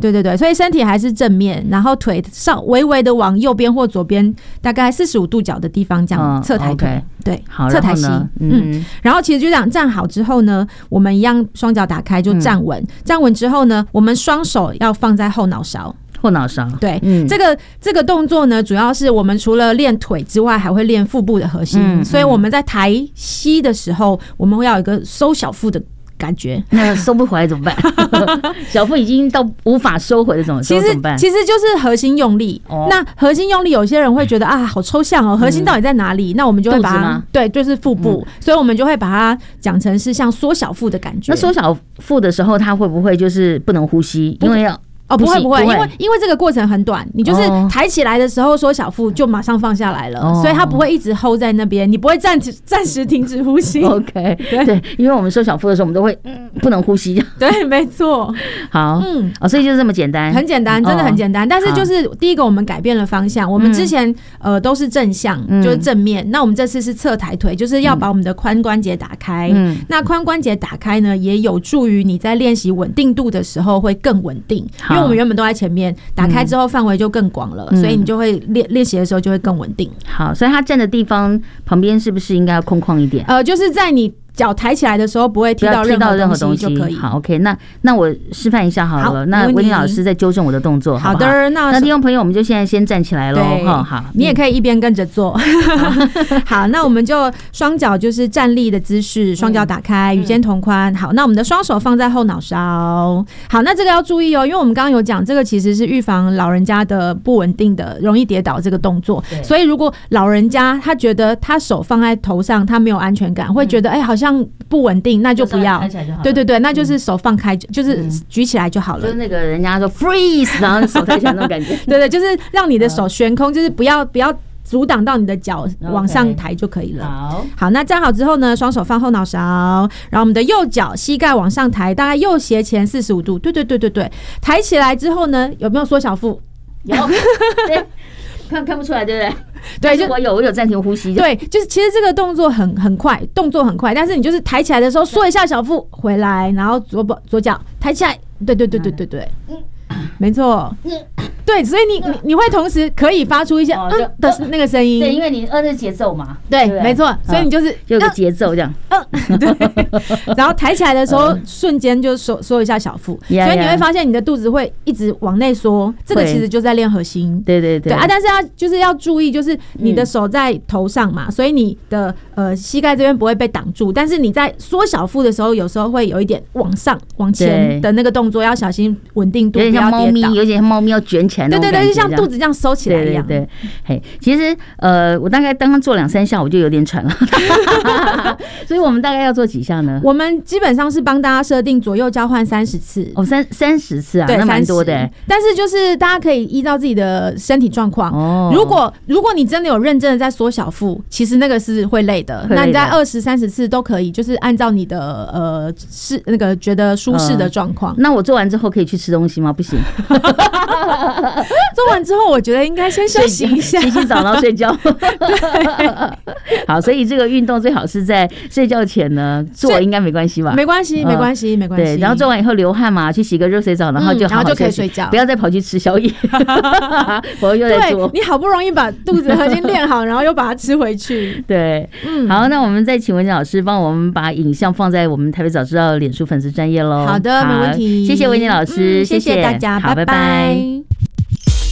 对对对，所以身体还是正面，然后腿微微的往右边或左边，大概45度角的地方这样侧抬腿。 Okay. 对， 好， 侧抬膝。然后其实就这样站好之后呢，我们一样双脚打开就站稳。站稳之后呢，我们双手要放在后脑勺。 后脑勺， 对，这个动作呢，主要是我们除了练腿之外，还会练腹部的核心。所以我们在抬膝的时候，我们会要有一个收小腹的感觉。 那收不回来怎么办？小腹已经到无法收回的怎么办？ 其实就是核心用力。那核心用力，有些人会觉得啊，好抽象哦，核心到底在哪里？那我们就会把它对，就是腹部，所以我们就会把它讲成是像缩小腹的感觉。 那缩小腹的时候，它会不会就是不能呼吸？因为要。 不会，因为这个过程很短，你就是抬起来的时候缩小腹就马上放下来了，所以它不会一直 hold 在那边，你不会暂时停止呼吸。 OK， 对，因为我们缩小腹的时候，我们都会不能呼吸。 对，没错。 好，所以就是这么简单， 很简单，真的很简单。但是就是第一个，我们改变了方向，我们之前都是正向，就是正面，那我们这次是侧抬腿，就是要把我们的髋关节打开。那髋关节打开呢，也有助于你在练习稳定度的时候会更稳定。因为我们原本都在前面，打开之后范围就更广了，所以你就会练习的时候就会更稳定。 好，所以他站的地方旁边是不是应该要空旷一点？ 就是在你脚抬起来的时候不会踢到任何东西就可以。 好 ，OK， 那我示范一下好了。那维尼老师在纠正我的动作， 好的。那听众朋友，我们就现在先站起来喽。好， 你也可以一边跟着做。好，那我们就双脚就是站立的姿势，双脚打开，与肩同宽。好，那我们的双手放在后脑勺。好，那这个要注意哦，因为我们刚刚有讲，这个其实是预防老人家的不稳定的、容易跌倒这个动作。所以如果老人家他觉得他手放在头上，他没有安全感，会觉得好像不稳定，那就不要。对对对，那就是手放开，就是举起来就好了。 就是那个人家说 freeze， 然后手抬起来那种感觉。 对对，就是让你的手悬空，就是不要阻挡到你的脚往上抬就可以了。好，那站好之后呢，双手放后脑勺，然后我们的右脚膝盖往上抬，大概右斜前45度。对对对对对，抬起来之后呢，有没有缩小腹？ 有。对。看不出来，对不对？ 对，就我有暂停呼吸。 对，就是其实这个动作很快，但是你就是抬起来的时候缩一下小腹回来，然后左脚抬起来。对对对对对对，没错。对，所以你会同时可以发出一些的那个声音。 对，因为你是节奏嘛。 对，没错。所以你就是有个节奏这样。 对。然后抬起来的时候，瞬间就缩一下小腹，所以你会发现你的肚子会一直往内缩。这个其实就在练核心。对对对。但是要注意，就是你的手在头上嘛，所以你的膝盖这边不会被挡住。但是你在缩小腹的时候，有时候会有一点往上往前的那个动作，要小心稳定度，不要跌倒。有点像猫咪要卷起来。对对对，就像肚子这样收起来一样。对， 嘿，其实我大概刚刚做2-3下，我就有点喘了。所以我们大概要做几下呢？ 我们基本上是帮大家设定左右交换30次。 30次啊， 对， 那蛮多的。 但是就是大家可以依照自己的身体状况。如果你真的有认真的在缩小腹，其实那个是会累的。那你在20-30次都可以，就是按照你的那个觉得舒适的状况。 那我做完之后可以去吃东西吗？不行。 做完之后，我觉得应该先休息一下， 洗澡然后睡觉。对，好，所以这个运动最好是在睡觉前呢做，应该没关系吧？ 没关系，没关系，没关系。 对，然后做完以后流汗嘛，去洗个热水澡，然后就可以睡觉， 不要再跑去吃宵夜。我又在做， 你好不容易把肚子核心练好，然后又把它吃回去。 对，好，那我们再请文妮老师帮我们把影像放在我们台北早知道脸书粉丝专页喽。 好的，没问题。 谢谢文妮老师， 谢谢大家，拜拜。